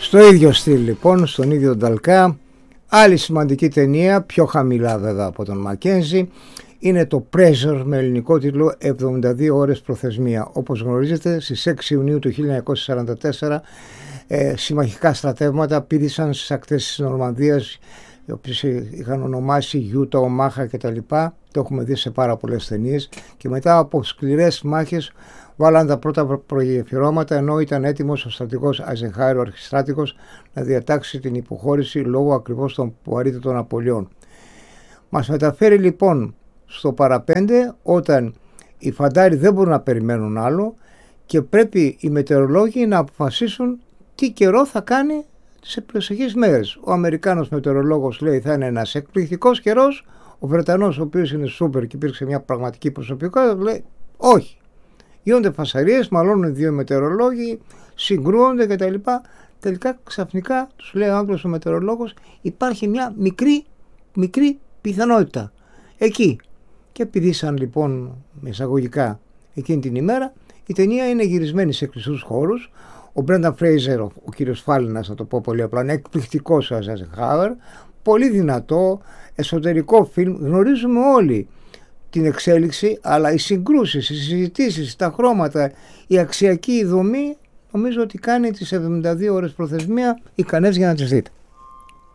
Στο ίδιο στυλ λοιπόν, στον ίδιο Νταλκά. Άλλη σημαντική ταινία, πιο χαμηλά βέβαια από τον Μακένζι, είναι το Pressure με ελληνικό τίτλο 72 ώρες προθεσμία. Όπως γνωρίζετε, στις 6 Ιουνίου του 1944 συμμαχικά στρατεύματα πήδησαν στις ακτές της Νορμανδίας, οι οποίες είχαν ονομάσει Γιούτα, Ομάχα κτλ. Το έχουμε δει σε πάρα πολλές ταινίες, και μετά από σκληρές μάχες βάλαν τα πρώτα προγεφυρώματα, ενώ ήταν έτοιμος ο στρατηγός Αζενχάιρ, ο αρχιστράτηγος, να διατάξει την υποχώρηση λόγω ακριβώς των βαρύτητων απολειών. Μας μεταφέρει λοιπόν στο παραπέντε, όταν οι φαντάροι δεν μπορούν να περιμένουν άλλο και πρέπει οι μετεωρολόγοι να αποφασίσουν τι καιρό θα κάνει τις προσεχείς μέρες. Ο Αμερικάνος μετεωρολόγος λέει θα είναι ένας εκπληκτικός καιρός, ο Βρετανός, ο οποίος είναι σούπερ και υπήρξε μια πραγματική προσωπικότητα, λέει όχι. Γίνονται φασαρίες, μαλώνουν δύο μετεωρολόγοι, συγκρούονται κτλ. Τελικά ξαφνικά τους λέει ο Άγγλος ο μετεωρολόγος, υπάρχει μια μικρή πιθανότητα εκεί. Και πηδήσαν λοιπόν εισαγωγικά εκείνη την ημέρα. Η ταινία είναι γυρισμένη σε κλειστούς χώρους. Ο Μπρένταν Φρέιζερ, ο κύριος Φάλινας, να το πω πολύ απλά, είναι εκπληκτικός ο Αζενχάουερ, πολύ δυνατό, εσωτερικό φιλμ. Γνωρίζουμε όλοι την εξέλιξη, αλλά οι συγκρούσεις, οι συζητήσεις, τα χρώματα, η αξιακή δομή, νομίζω ότι κάνει τις 72 ώρες προθεσμία ικανές για να τις δείτε.